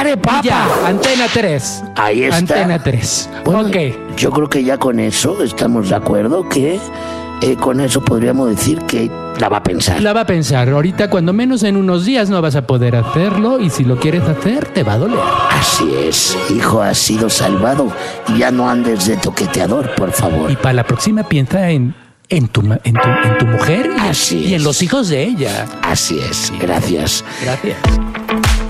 ¡Pare, papá! Ya, Antena 3. Ahí está. Antena 3. Bueno, Ok. yo creo que ya con eso estamos de acuerdo que con eso podríamos decir que la va a pensar. La va a pensar. Ahorita, cuando menos en unos días, no vas a poder hacerlo. Y si lo quieres hacer, te va a doler. Así es, hijo, has sido salvado. Y ya no andes de toqueteador, por favor. Y para la próxima piensa en tu mujer Así y en es. los hijos de ella. Así es, gracias. Gracias.